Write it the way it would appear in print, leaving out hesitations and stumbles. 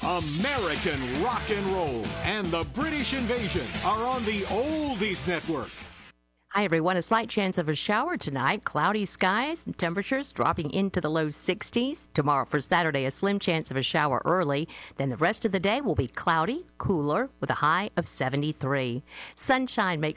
American rock and roll and the British invasion are on the Oldies Network. Hi, everyone. A slight chance of a shower tonight. Cloudy skies and temperatures dropping into the low 60s. Tomorrow for Saturday, a slim chance of a shower early. Then the rest of the day will be cloudy, cooler, with a high of 73. Sunshine makes